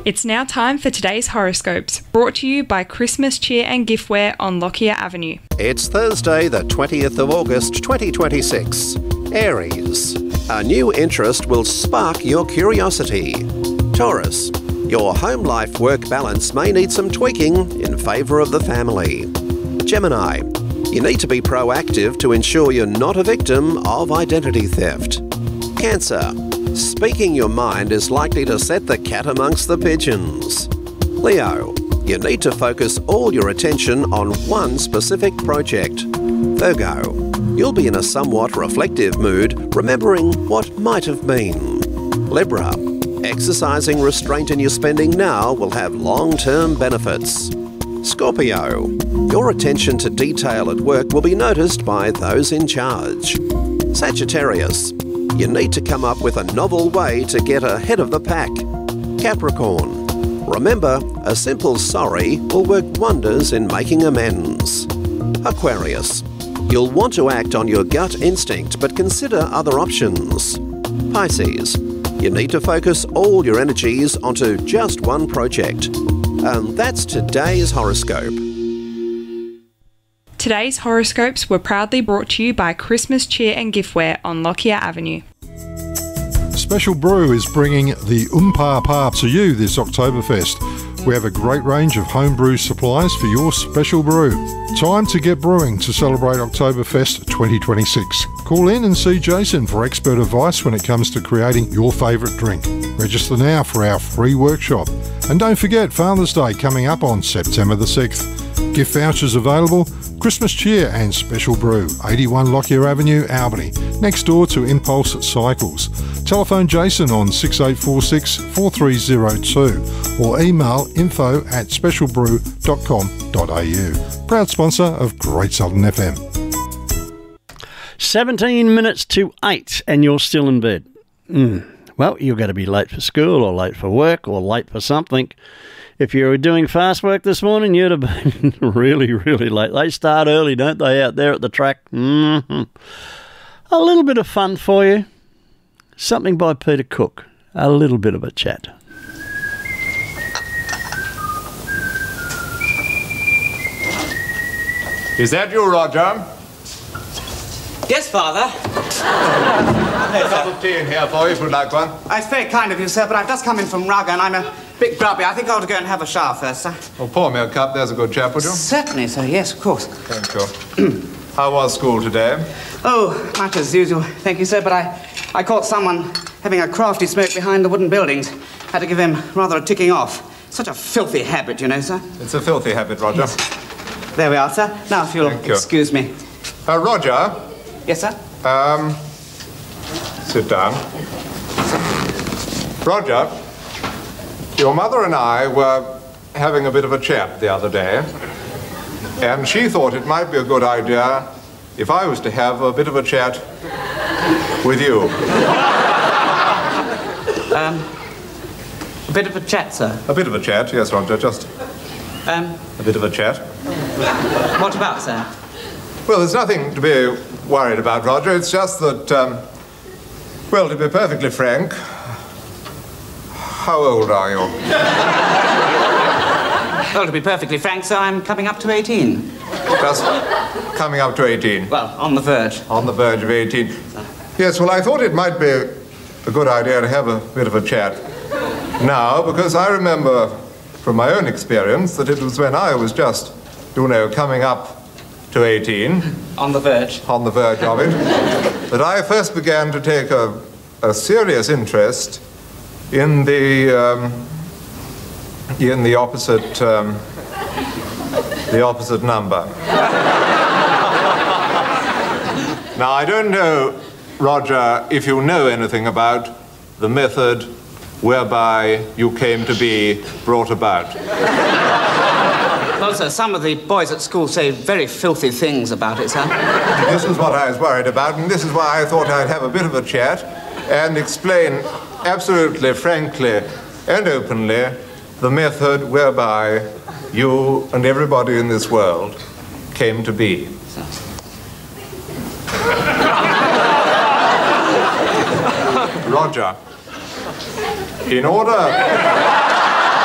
It's now time for today's horoscopes, brought to you by Christmas Cheer and Giftware on Lockyer Avenue. It's Thursday, the 20th of August, 2026. Aries. A new interest will spark your curiosity. Taurus. Your home life-work balance may need some tweaking in favour of the family. Gemini. You need to be proactive to ensure you're not a victim of identity theft. Cancer. Speaking your mind is likely to set the cat amongst the pigeons. Leo. You need to focus all your attention on one specific project. Virgo. You'll be in a somewhat reflective mood, remembering what might have been. Libra. Exercising restraint in your spending now will have long-term benefits. Scorpio. Your attention to detail at work will be noticed by those in charge. Sagittarius. You need to come up with a novel way to get ahead of the pack. Capricorn. Remember, a simple sorry will work wonders in making amends. Aquarius. You'll want to act on your gut instinct, but consider other options. Pisces. You need to focus all your energies onto just one project. And that's today's horoscope. Today's horoscopes were proudly brought to you by Christmas Cheer and Giftware on Lockyer Avenue. Special Brew is bringing the Pa to you this Oktoberfest. We have a great range of home brew supplies for your special brew. Time to get brewing to celebrate Oktoberfest 2026. Call in and see Jason for expert advice when it comes to creating your favourite drink. Register now for our free workshop. And don't forget Father's Day coming up on September the 6th. Gift vouchers available, Christmas Cheer and Special Brew, 81 Lockyer Avenue, Albany, next door to Impulse Cycles. Telephone Jason on 6846 4302 or email info@specialbrew.com.au. Proud sponsor of Great Southern FM. 17 minutes to 8 and you're still in bed. Well, you're going to be late for school or late for work or late for something. If you were doing fast work this morning, you'd have been really, really late. They start early, don't they, out there at the track? A little bit of fun for you. Something by Peter Cook. A little bit of a chat. Is that you, Roger? Yes, Father. A cup of tea in here for you if you'd like one. It's very kind of you, sir, but I've just come in from Rugger and I'm a bit grubby. I think I ought to go and have a shower first, sir. Well, pour me a cup, there's a good chap, would you? Certainly, sir. Yes, of course. Thank you. How was school today? Oh, much as usual. Thank you, sir, but I caught someone having a crafty smoke behind the wooden buildings. Had to give him rather a ticking off. Such a filthy habit, you know, sir. It's a filthy habit, Roger. Yes. There we are, sir. Now, if you'll excuse me. Roger? Yes, sir? Sit down. Roger, your mother and I were having a bit of a chat the other day, and she thought it might be a good idea if I was to have a bit of a chat with you. A bit of a chat, sir? A bit of a chat, yes, Roger, just a bit of a chat. What about, sir? Well, there's nothing to be worried about, Roger. It's just that, well, to be perfectly frank, how old are you? Well, to be perfectly frank, sir, I'm coming up to 18. Just coming up to 18? Well, on the verge. On the verge of 18. Yes, well, I thought it might be a good idea to have a bit of a chat now, because I remember from my own experience that it was when I was just, you know, coming up to 18. On the verge. On the verge of it. That I first began to take a serious interest in the opposite number. Now, I don't know, Roger, if you know anything about the method whereby you came to be brought about. Well, sir, some of the boys at school say very filthy things about it, sir. This is what I was worried about, and this is why I thought I'd have a bit of a chat and explain absolutely, frankly, and openly the method whereby you and everybody in this world came to be. Roger, in order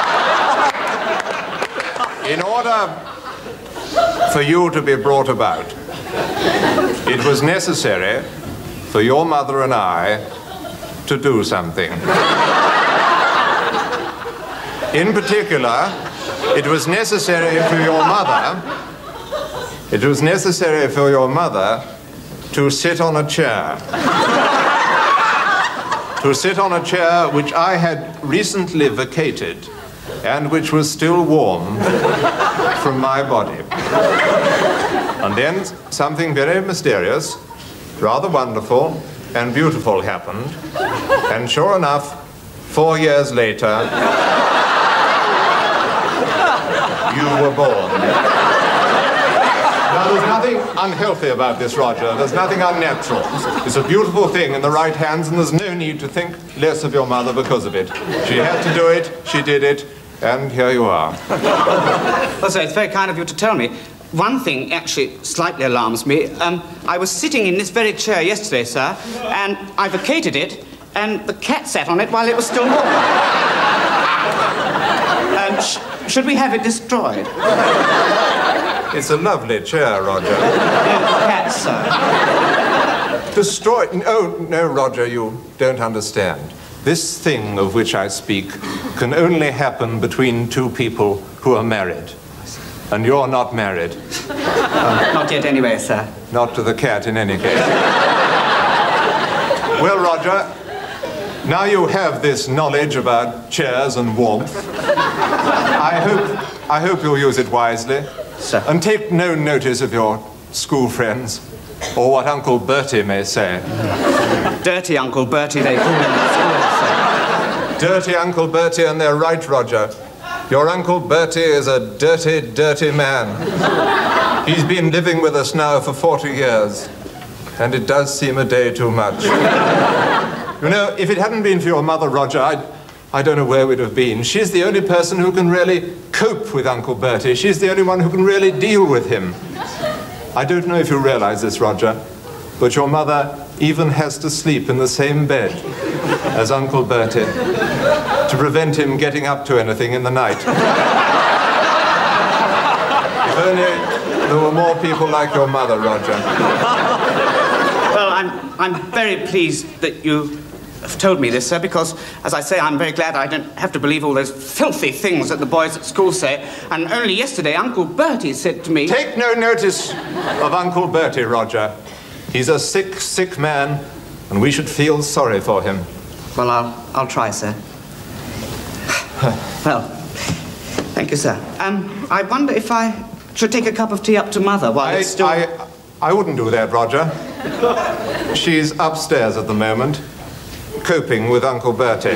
In order for you to be brought about, it was necessary for your mother and I to do something. In particular, it was necessary for your mother to sit on a chair. To sit on a chair which I had recently vacated and which was still warm from my body. And then something very mysterious, rather wonderful and beautiful happened. And sure enough, 4 years later, you were born. Now, there's nothing unhealthy about this, Roger. There's nothing unnatural. It's a beautiful thing in the right hands, and there's no need to think less of your mother because of it. She had to do it, she did it, and here you are. Well, sir, it's very kind of you to tell me. One thing actually slightly alarms me. I was sitting in this very chair yesterday, sir, and I vacated it, and the cat sat on it while it was still warm. Should we have it destroyed? It's a lovely chair, Roger. Cat, sir. Destroyed? No, Roger, you don't understand. This thing of which I speak can only happen between two people who are married. And you're not married. Not yet anyway, sir. Not to the cat, in any case. Well, Roger, now you have this knowledge about chairs and warmth. I hope you'll use it wisely. Sir. And take no notice of your school friends, or what Uncle Bertie may say. Dirty Uncle Bertie, they call him at school, sir. Dirty Uncle Bertie, and they're right, Roger. Your Uncle Bertie is a dirty, dirty man. He's been living with us now for 40 years, and it does seem a day too much. You know, if it hadn't been for your mother, Roger, I don't know where we'd have been. She's the only person who can really cope with Uncle Bertie. She's the only one who can really deal with him. I don't know if you realize this, Roger, but your mother even has to sleep in the same bed as Uncle Bertie to prevent him getting up to anything in the night. If only there were more people like your mother, Roger. Well, I'm very pleased that you have told me this, sir, because, as I say, I'm very glad I don't have to believe all those filthy things that the boys at school say. And only yesterday, Uncle Bertie said to me... Take no notice of Uncle Bertie, Roger. He's a sick, sick man, and we should feel sorry for him. Well, I'll try, sir. Well, thank you, sir. I wonder if I should take a cup of tea up to Mother while it's still... I wouldn't do that, Roger. She's upstairs at the moment, coping with Uncle Bertie.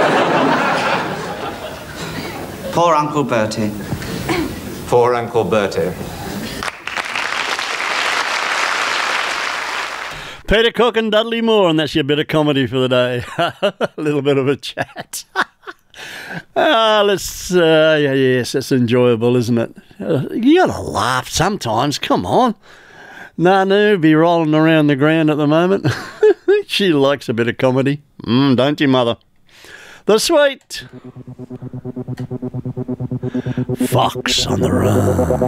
Poor Uncle Bertie. Poor Uncle Bertie. Peter Cook and Dudley Moore, and that's your bit of comedy for the day. A little bit of a chat. Yes, it's enjoyable, isn't it? You gotta laugh sometimes, come on. Nanu be rolling around the ground at the moment. She likes a bit of comedy. Don't you, Mother? The Sweet Fox on the Run.